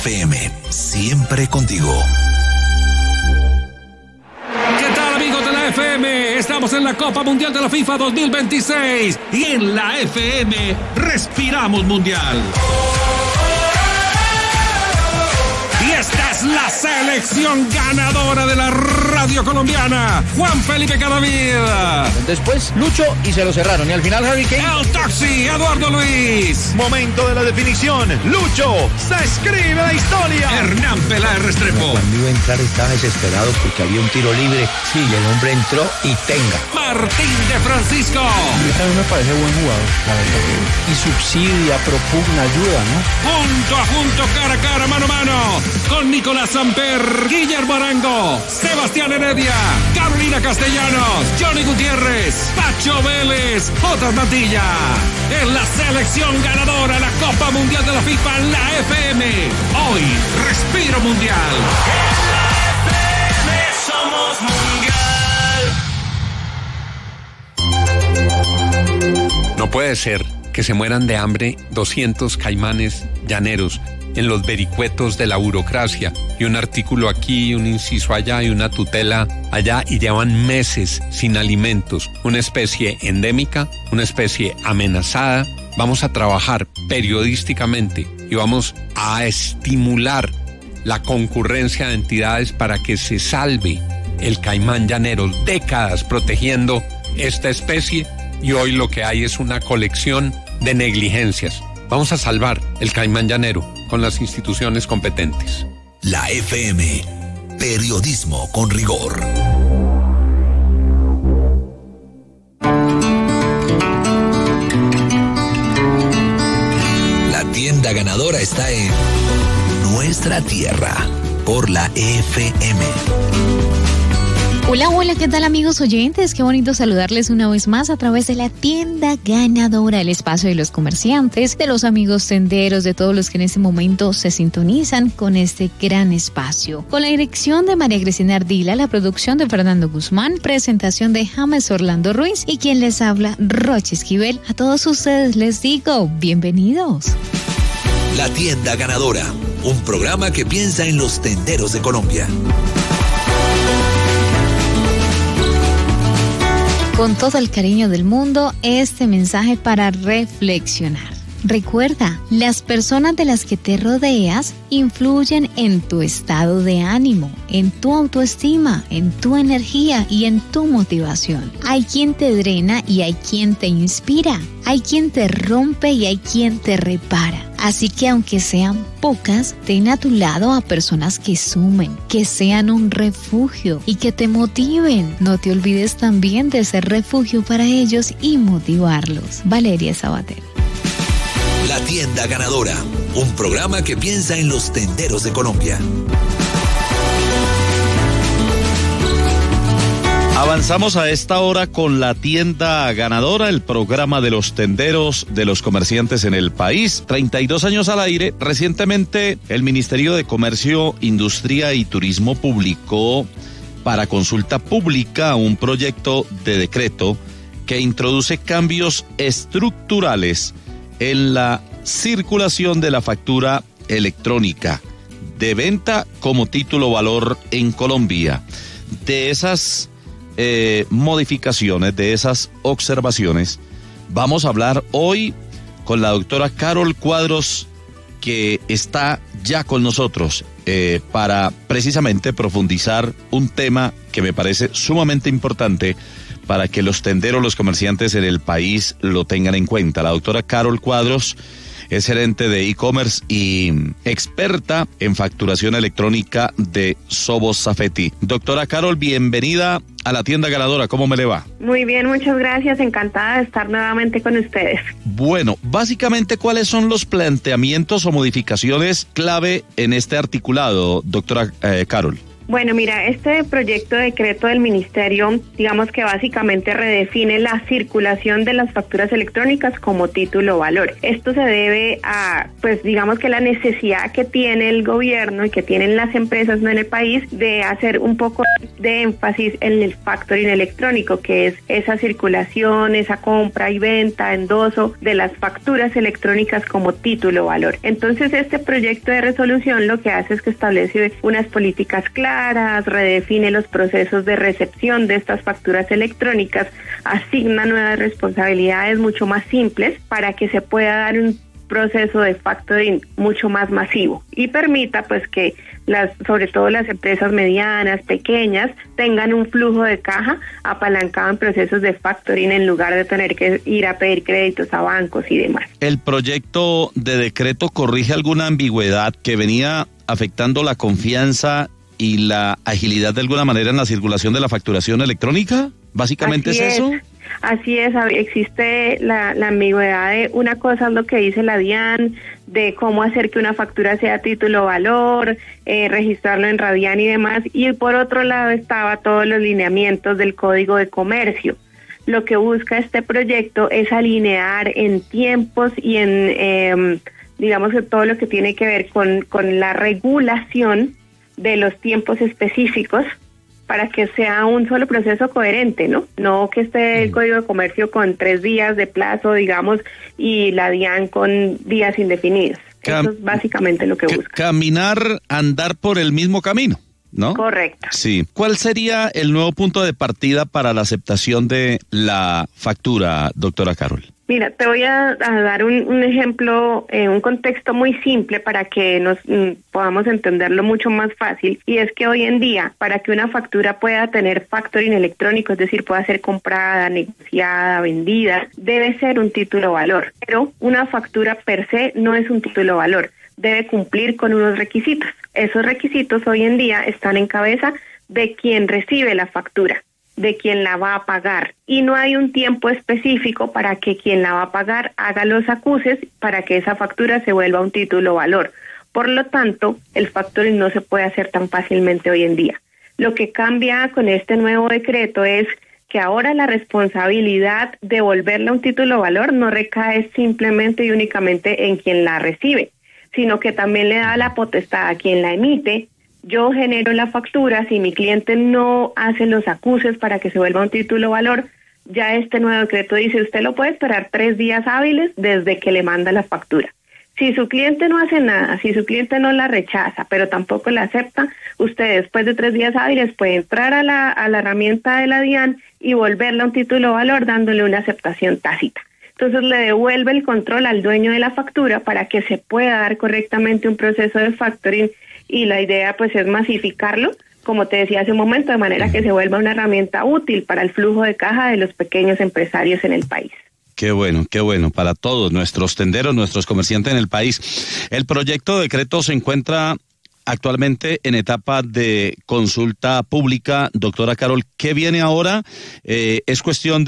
FM, siempre contigo. ¿Qué tal, amigos de la FM? Estamos en la Copa Mundial de la FIFA 2026 y en la FM respiramos mundial. Y esta es la selección ganadora de la radio colombiana, Juan Felipe Cadavid. Después Lucho y se lo cerraron. Y al final Harry Kane. El Taxi, Eduardo Luis. Momento de la definición. Lucho, se escribe la historia. Hernán Peláez Restrepo. Cuando iba a entrar estaba desesperado porque había un tiro libre. Sí, el hombre entró y tenga. Martín de Francisco. A mí me parece buen jugador, la verdad. Y subsidia, propugna, ayuda, ¿no? Punto a punto, cara a cara, mano a mano. Con Nicolás Samper, Guillermo Arango, Sebastián Heredia, Carolina Castellanos, Johnny Gutiérrez, Pacho Vélez, J. Matilla. En la selección ganadora de la Copa Mundial de la FIFA, la FM. Hoy, respiro mundial. En la FM somos mundial. No puede ser que se mueran de hambre 200 caimanes llaneros en los vericuetos de la burocracia, y un artículo aquí, un inciso allá y una tutela allá, y llevan meses sin alimentos. Una especie endémica, una especie amenazada. Vamos a trabajar periodísticamente y vamos a estimular la concurrencia de entidades para que se salve el caimán llanero, décadas protegiendo esta especie, y hoy lo que hay es una colección de negligencias. Vamos a salvar el caimán llanero con las instituciones competentes. La FM, periodismo con rigor. La tienda ganadora está en nuestra tierra, por la FM. Hola, hola, ¿qué tal, amigos oyentes? Qué bonito saludarles una vez más a través de la tienda ganadora, el espacio de los comerciantes, de los amigos tenderos, de todos los que en este momento se sintonizan con este gran espacio. Con la dirección de María Cristina Ardila, la producción de Fernando Guzmán, presentación de James Orlando Ruiz y quien les habla, Roche Esquivel. A todos ustedes les digo, bienvenidos. La tienda ganadora, un programa que piensa en los tenderos de Colombia. Con todo el cariño del mundo, este mensaje para reflexionar. Recuerda, las personas de las que te rodeas influyen en tu estado de ánimo, en tu autoestima, en tu energía y en tu motivación. Hay quien te drena y hay quien te inspira. Hay quien te rompe y hay quien te repara. Así que aunque sean pocas, ten a tu lado a personas que sumen, que sean un refugio y que te motiven. No te olvides también de ser refugio para ellos y motivarlos. Valeria Sabater. La tienda ganadora, un programa que piensa en los tenderos de Colombia. Avanzamos a esta hora con la tienda ganadora, el programa de los tenderos, de los comerciantes en el país. 32 años al aire. Recientemente el Ministerio de Comercio, Industria y Turismo publicó para consulta pública un proyecto de decreto que introduce cambios estructurales en la circulación de la factura electrónica de venta como título valor en Colombia. De esas modificaciones, de esas observaciones, vamos a hablar hoy con la doctora Carol Cuadros, que está ya con nosotros para precisamente profundizar un tema que me parece sumamente importante para que los tenderos, los comerciantes en el país lo tengan en cuenta. La doctora Carol Cuadros es gerente de e-commerce y experta en facturación electrónica de Sovos Safety. Doctora Carol, bienvenida a la tienda ganadora. ¿Cómo me le va? Muy bien, muchas gracias. Encantada de estar nuevamente con ustedes. Bueno, básicamente, ¿cuáles son los planteamientos o modificaciones clave en este articulado, doctora Carol? Bueno, mira, este proyecto de decreto del ministerio, digamos que básicamente redefine la circulación de las facturas electrónicas como título o valor. Esto se debe a, pues digamos que la necesidad que tiene el gobierno y que tienen las empresas en el país de hacer un poco de énfasis en el factoring electrónico, que es esa circulación, esa compra y venta, endoso de las facturas electrónicas como título o valor. Entonces, este proyecto de resolución lo que hace es que establece unas políticas claras, redefine los procesos de recepción de estas facturas electrónicas, asigna nuevas responsabilidades mucho más simples para que se pueda dar un proceso de factoring mucho más masivo y permita pues que sobre todo las empresas medianas, pequeñas, tengan un flujo de caja apalancado en procesos de factoring en lugar de tener que ir a pedir créditos a bancos y demás. ¿El proyecto de decreto corrige alguna ambigüedad que venía afectando la confianza y la agilidad de alguna manera en la circulación de la facturación electrónica? ¿Básicamente es eso? Así es, existe la ambigüedad de una cosa es lo que dice la DIAN, de cómo hacer que una factura sea título o valor, registrarlo en Radian y demás, y por otro lado estaba todos los lineamientos del Código de Comercio. Lo que busca este proyecto es alinear en tiempos y en, digamos que todo lo que tiene que ver con la regulación de los tiempos específicos para que sea un solo proceso coherente, ¿no? No que esté el Código de Comercio con 3 días de plazo, digamos, y la DIAN con días indefinidos. Eso es básicamente lo que busca. Andar por el mismo camino, ¿no? Correcto. Sí. ¿Cuál sería el nuevo punto de partida para la aceptación de la factura, doctora Carol? Mira, te voy a dar un ejemplo, un contexto muy simple para que nos podamos entenderlo mucho más fácil, y es que hoy en día, para que una factura pueda tener factoring electrónico, es decir, pueda ser comprada, negociada, vendida, debe ser un título o valor, pero una factura per se no es un título o valor, debe cumplir con unos requisitos. Esos requisitos hoy en día están en cabeza de quien recibe la factura, de quien la va a pagar, y no hay un tiempo específico para que quien la va a pagar haga los acuses para que esa factura se vuelva un título o valor. Por lo tanto, el factoring no se puede hacer tan fácilmente hoy en día. Lo que cambia con este nuevo decreto es que ahora la responsabilidad de volverla un título o valor no recae simplemente y únicamente en quien la recibe, sino que también le da la potestad a quien la emite. Yo genero la factura, si mi cliente no hace los acuses para que se vuelva un título o valor, ya este nuevo decreto dice, usted lo puede esperar 3 días hábiles desde que le manda la factura. Si su cliente no hace nada, si su cliente no la rechaza, pero tampoco la acepta, usted después de 3 días hábiles puede entrar a la herramienta de la DIAN y volverla un título o valor dándole una aceptación tácita. Entonces le devuelve el control al dueño de la factura para que se pueda dar correctamente un proceso de factoring, y la idea pues es masificarlo, como te decía hace un momento, de manera que se vuelva una herramienta útil para el flujo de caja de los pequeños empresarios en el país. Qué bueno, para todos nuestros tenderos, nuestros comerciantes en el país. El proyecto de decreto se encuentra actualmente en etapa de consulta pública. Doctora Carol, ¿qué viene ahora? ¿Es cuestión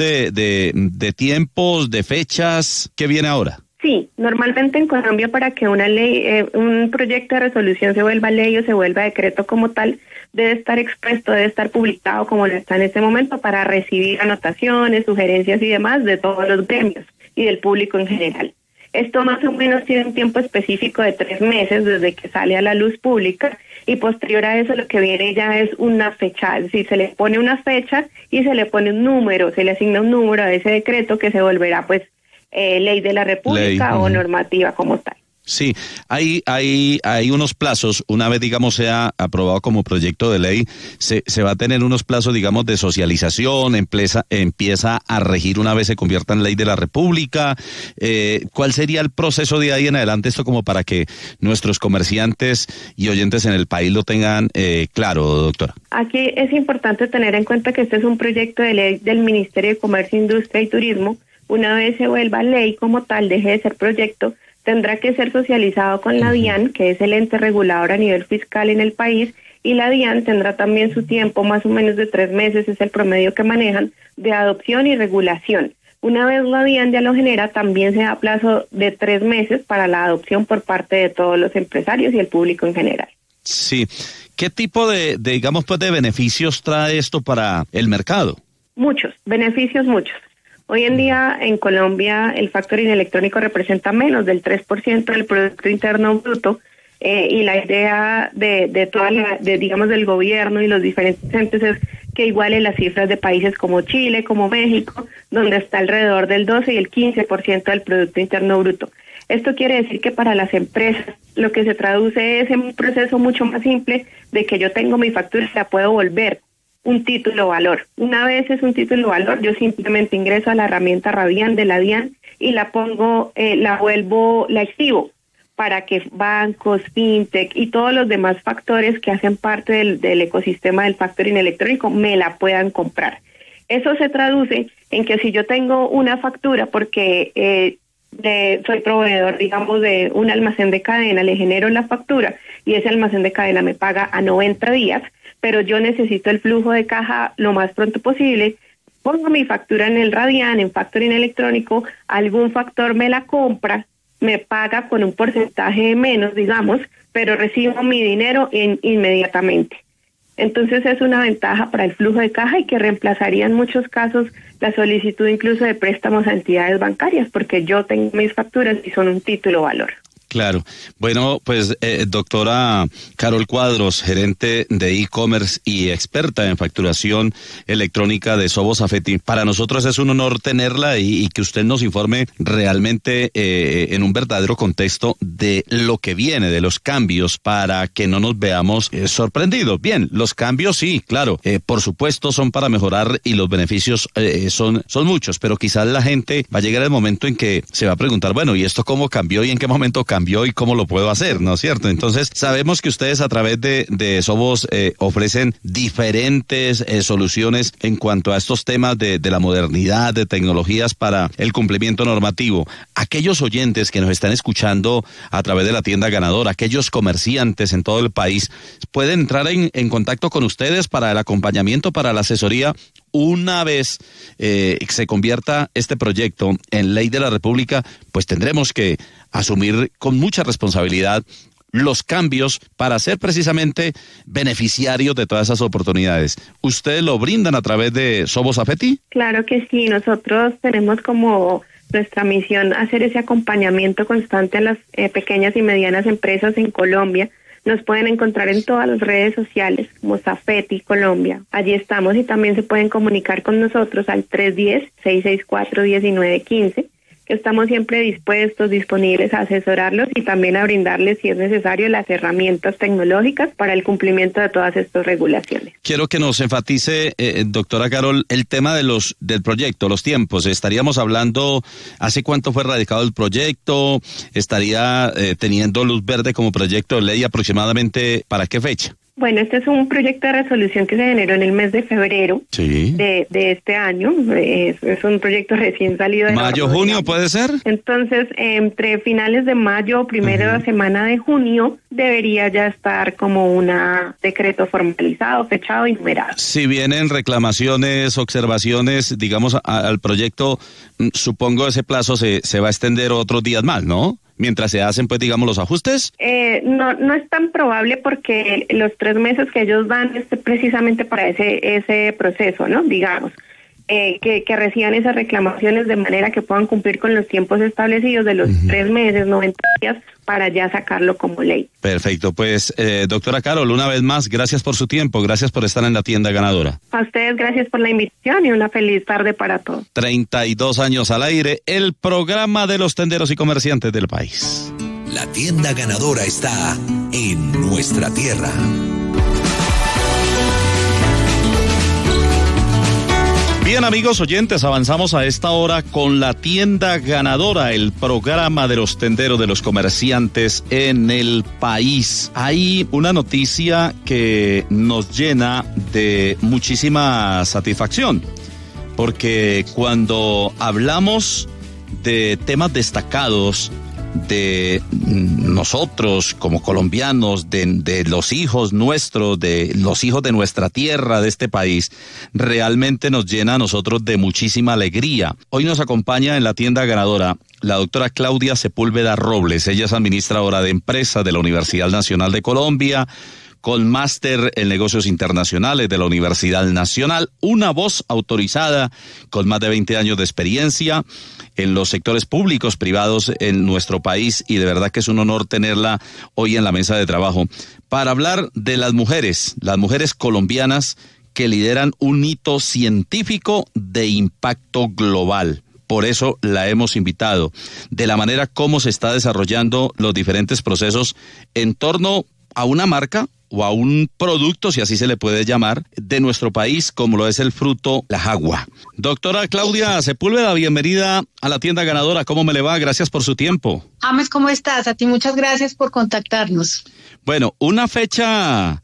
de tiempos, de fechas? ¿Qué viene ahora? Sí, normalmente en Colombia, para que una ley, un proyecto de resolución se vuelva ley o se vuelva decreto como tal, debe estar expuesto, debe estar publicado como lo está en este momento para recibir anotaciones, sugerencias y demás de todos los gremios y del público en general. Esto más o menos tiene un tiempo específico de 3 meses desde que sale a la luz pública, y posterior a eso lo que viene ya es una fecha, es decir, se le pone una fecha y se le pone un número, se le asigna un número a ese decreto que se volverá pues ley de la República o normativa como tal. Sí, hay unos plazos. Una vez, digamos, sea aprobado como proyecto de ley, se va a tener unos plazos, digamos, de socialización, empieza a regir una vez se convierta en ley de la República. ¿Cuál sería el proceso de ahí en adelante, esto como para que nuestros comerciantes y oyentes en el país lo tengan claro, doctora? Aquí es importante tener en cuenta que este es un proyecto de ley del Ministerio de Comercio, Industria y Turismo. Una vez se vuelva ley como tal, deje de ser proyecto, tendrá que ser socializado con la DIAN, que es el ente regulador a nivel fiscal en el país, y la DIAN tendrá también su tiempo, más o menos de 3 meses, es el promedio que manejan, de adopción y regulación. Una vez la DIAN ya lo genera, también se da plazo de 3 meses para la adopción por parte de todos los empresarios y el público en general. Sí. ¿Qué tipo de digamos, pues de beneficios trae esto para el mercado? Muchos, beneficios muchos. Hoy en día en Colombia el factoring electrónico representa menos del 3% del Producto Interno Bruto, y la idea de toda digamos del gobierno y los diferentes entes es que iguale las cifras de países como Chile, como México, donde está alrededor del 12 y el 15% del Producto Interno Bruto. Esto quiere decir que para las empresas lo que se traduce es en un proceso mucho más simple de que yo tengo mi factura y la puedo volver un título valor. Una vez es un título valor, yo simplemente ingreso a la herramienta Radian de la DIAN y la pongo, la activo para que bancos, fintech y todos los demás factores que hacen parte del ecosistema del factoring electrónico me la puedan comprar. Eso se traduce en que si yo tengo una factura porque soy proveedor, digamos, de un almacén de cadena, le genero la factura y ese almacén de cadena me paga a 90 días, pero yo necesito el flujo de caja lo más pronto posible, pongo mi factura en el Radian, en factoring electrónico, algún factor me la compra, me paga con un porcentaje menos, digamos, pero recibo mi dinero inmediatamente. Entonces es una ventaja para el flujo de caja y que reemplazaría en muchos casos la solicitud incluso de préstamos a entidades bancarias, porque yo tengo mis facturas y son un título valor. Claro. Bueno, pues doctora Carol Cuadros, gerente de e-commerce y experta en facturación electrónica de Sovos Affetti. Para nosotros es un honor tenerla y que usted nos informe realmente en un verdadero contexto de lo que viene, de los cambios, para que no nos veamos sorprendidos. Bien, los cambios sí, claro, por supuesto son para mejorar y los beneficios son muchos, pero quizás la gente va a llegar el momento en que se va a preguntar, bueno, ¿y esto cómo cambió y en qué momento cambió y cómo lo puedo hacer? ¿No es cierto? Entonces, sabemos que ustedes a través de Sovos ofrecen diferentes soluciones en cuanto a estos temas de la modernidad, de tecnologías para el cumplimiento normativo. Aquellos oyentes que nos están escuchando a través de la tienda ganadora, aquellos comerciantes en todo el país, pueden entrar en contacto con ustedes para el acompañamiento, para la asesoría, una vez se convierta este proyecto en ley de la República, pues tendremos que asumir con mucha responsabilidad los cambios para ser precisamente beneficiarios de todas esas oportunidades. ¿Ustedes lo brindan a través de Sovos Affetti? Claro que sí, nosotros tenemos como nuestra misión hacer ese acompañamiento constante a las pequeñas y medianas empresas en Colombia. Nos pueden encontrar en todas las redes sociales como Affetti Colombia. Allí estamos y también se pueden comunicar con nosotros al 310-664-1915, que estamos siempre dispuestos, disponibles a asesorarlos y también a brindarles, si es necesario, las herramientas tecnológicas para el cumplimiento de todas estas regulaciones. Quiero que nos enfatice, doctora Carol, el tema del proyecto, los tiempos. Estaríamos hablando, ¿hace cuánto fue radicado el proyecto? ¿Estaría teniendo luz verde como proyecto de ley aproximadamente para qué fecha? Bueno, este es un proyecto de resolución que se generó en el mes de febrero de este año. Es un proyecto recién salido de mayo, junio, ¿puede ser? Entonces, entre finales de mayo o primera semana de junio, debería ya estar como un decreto formalizado, fechado y numerado. Si vienen reclamaciones, observaciones, digamos, al proyecto, supongo ese plazo se va a extender otros días más, ¿no? Mientras se hacen, pues, digamos, los ajustes. No es tan probable porque los 3 meses que ellos dan es precisamente para ese proceso, ¿no? Digamos, que reciban esas reclamaciones de manera que puedan cumplir con los tiempos establecidos de los 3 meses, 90 días, para ya sacarlo como ley. Perfecto, pues doctora Carol, una vez más, gracias por su tiempo, gracias por estar en la tienda ganadora. A ustedes gracias por la invitación y una feliz tarde para todos. 32 años al aire, el programa de los tenderos y comerciantes del país. La tienda ganadora está en nuestra tierra. Bien, amigos oyentes, avanzamos a esta hora con la tienda ganadora, el programa de los tenderos, de los comerciantes en el país. Hay una noticia que nos llena de muchísima satisfacción, porque cuando hablamos de temas destacados de nosotros como colombianos, de los hijos nuestros, de los hijos de nuestra tierra, de este país, realmente nos llena a nosotros de muchísima alegría. Hoy nos acompaña en la tienda ganadora la doctora Claudia Sepúlveda Robles. Ella es administradora de empresas de la Universidad Nacional de Colombia, con máster en negocios internacionales de la Universidad Nacional, una voz autorizada con más de 20 años de experiencia en los sectores públicos, privados en nuestro país, y de verdad que es un honor tenerla hoy en la mesa de trabajo para hablar de las mujeres colombianas que lideran un hito científico de impacto global. Por eso la hemos invitado, de la manera como se está desarrollando los diferentes procesos en torno a una marca o a un producto, si así se le puede llamar, de nuestro país, como lo es el fruto, la jagua. Doctora Claudia Sepúlveda, bienvenida a la tienda ganadora. ¿Cómo me le va? Gracias por su tiempo. James, ¿cómo estás? A ti muchas gracias por contactarnos. Bueno, una fecha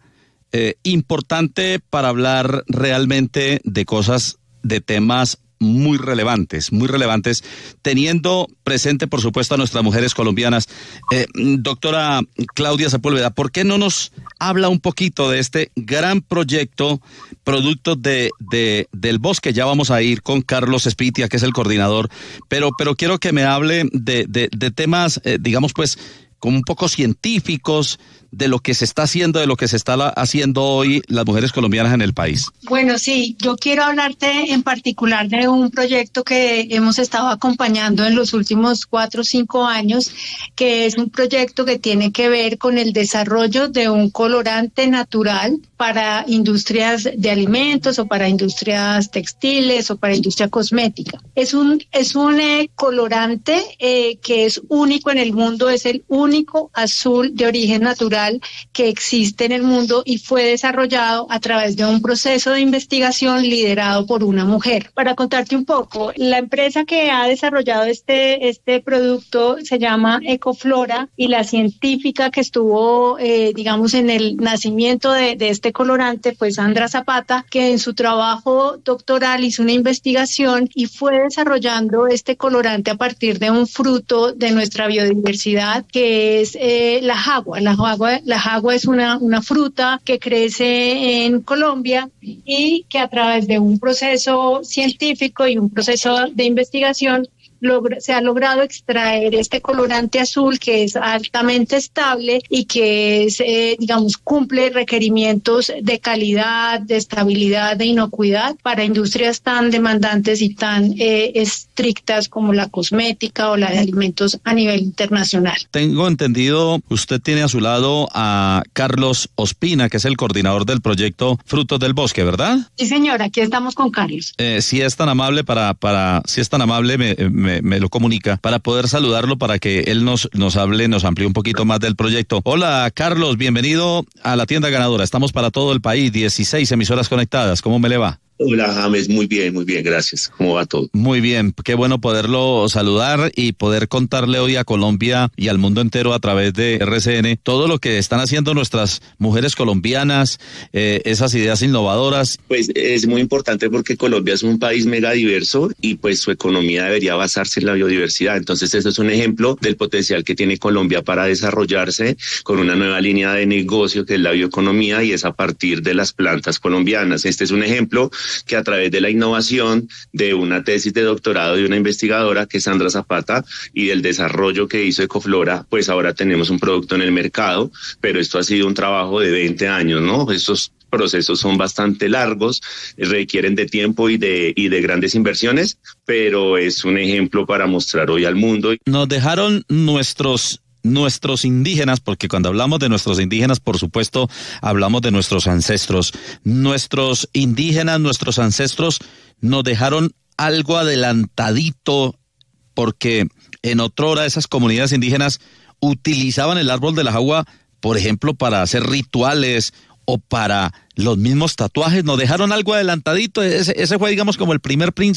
importante para hablar realmente de cosas, de temas muy relevantes, teniendo presente, por supuesto, a nuestras mujeres colombianas. Doctora Claudia Sepúlveda, ¿por qué no nos habla un poquito de este gran proyecto, producto del bosque? Ya vamos a ir con Carlos Espitia, que es el coordinador, pero quiero que me hable de temas, digamos, pues, como un poco científicos, de lo que se está haciendo, de lo que se está haciendo hoy las mujeres colombianas en el país. Bueno, sí, yo quiero hablarte en particular de un proyecto que hemos estado acompañando en los últimos 4 o 5 años, que es un proyecto que tiene que ver con el desarrollo de un colorante natural para industrias de alimentos o para industrias textiles o para industria cosmética. Es un colorante que es único en el mundo, es el único azul de origen natural que existe en el mundo y fue desarrollado a través de un proceso de investigación liderado por una mujer. Para contarte un poco, la empresa que ha desarrollado este producto se llama Ecoflora, y la científica que estuvo, digamos, en el nacimiento de este colorante fue Sandra Zapata, que en su trabajo doctoral hizo una investigación y fue desarrollando este colorante a partir de un fruto de nuestra biodiversidad, que es la jagua. La jagua es una fruta que crece en Colombia y que a través de un proceso científico y un proceso de investigación se ha logrado extraer este colorante azul, que es altamente estable y que es, digamos, cumple requerimientos de calidad, de estabilidad, de inocuidad para industrias tan demandantes y tan estrictas como la cosmética o la de alimentos a nivel internacional. Tengo entendido, usted tiene a su lado a Carlos Ospina, que es el coordinador del proyecto Frutos del Bosque, ¿verdad? Sí, señora, aquí estamos con Carlos. Si es tan amable si es tan amable, me lo comunica para poder saludarlo, para que él nos hable, nos amplíe un poquito más del proyecto. Hola, Carlos, bienvenido a la tienda ganadora. Estamos para todo el país, 16 emisoras conectadas. ¿Cómo me le va? Hola, James, muy bien, gracias. ¿Cómo va todo? Muy bien, qué bueno poderlo saludar y poder contarle hoy a Colombia y al mundo entero a través de RCN todo lo que están haciendo nuestras mujeres colombianas, esas ideas innovadoras. Pues es muy importante porque Colombia es un país mega diverso y pues su economía debería basarse en la biodiversidad. Entonces, este es un ejemplo del potencial que tiene Colombia para desarrollarse con una nueva línea de negocio que es la bioeconomía, y es a partir de las plantas colombianas. Este es un ejemplo que a través de la innovación de una tesis de doctorado de una investigadora que es Sandra Zapata y del desarrollo que hizo Ecoflora, pues ahora tenemos un producto en el mercado, pero esto ha sido un trabajo de 20 años, ¿no? Estos procesos son bastante largos, requieren de tiempo y de grandes inversiones, pero es un ejemplo para mostrar hoy al mundo. Nos dejaron nuestros indígenas, porque cuando hablamos de nuestros indígenas, por supuesto, hablamos de nuestros ancestros. Nuestros indígenas, nuestros ancestros nos dejaron algo adelantadito, porque en otrora esas comunidades indígenas utilizaban el árbol de la jagua, por ejemplo, para hacer rituales o para los mismos tatuajes. Nos dejaron algo adelantadito. Ese fue, digamos, como el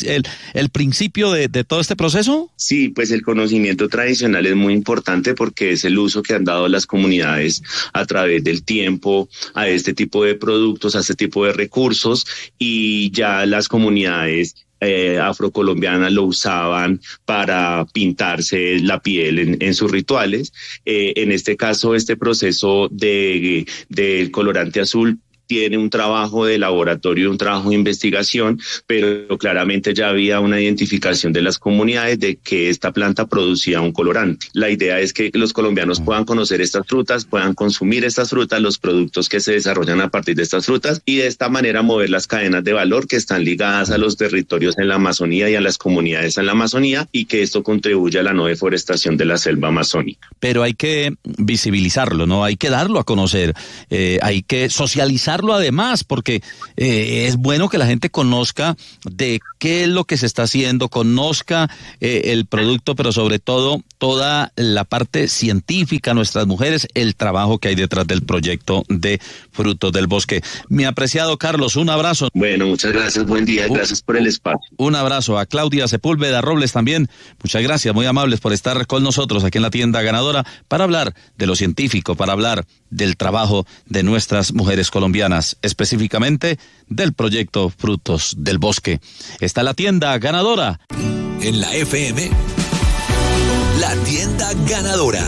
principio de todo este proceso. Sí, pues el conocimiento tradicional es muy importante porque es el uso que han dado las comunidades a través del tiempo a este tipo de productos, a este tipo de recursos, y ya las comunidades afrocolombianas lo usaban para pintarse la piel en sus rituales. En este caso, este proceso del colorante azul tiene un trabajo de laboratorio, un trabajo de investigación, pero claramente ya había una identificación de las comunidades de que esta planta producía un colorante. La idea es que los colombianos puedan conocer estas frutas, puedan consumir estas frutas, los productos que se desarrollan a partir de estas frutas, y de esta manera mover las cadenas de valor que están ligadas a los territorios en la Amazonía y a las comunidades en la Amazonía, y que esto contribuya a la no deforestación de la selva amazónica. Pero hay que visibilizarlo, ¿no? Hay que darlo a conocer, hay que socializarlo además, porque es bueno que la gente conozca de qué es lo que se está haciendo, conozca el producto, pero sobre todo toda la parte científica, nuestras mujeres, el trabajo que hay detrás del proyecto de Frutos del Bosque. Mi apreciado Carlos, un abrazo. Bueno, muchas gracias, buen día, gracias por el espacio. Un abrazo a Claudia Sepúlveda Robles también, muchas gracias, muy amables por estar con nosotros aquí en la tienda ganadora para hablar de lo científico, para hablar del trabajo de nuestras mujeres colombianas, específicamente del proyecto Frutos del Bosque. Está la tienda ganadora. En la FM, la tienda ganadora.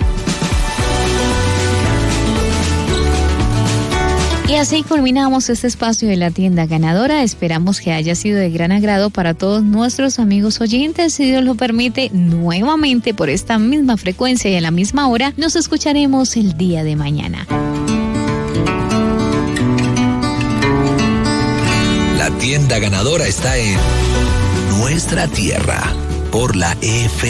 Y así culminamos este espacio de la tienda ganadora. Esperamos que haya sido de gran agrado para todos nuestros amigos oyentes. Si Dios lo permite, nuevamente por esta misma frecuencia y a la misma hora, nos escucharemos el día de mañana. La tienda ganadora está en nuestra tierra por la FM.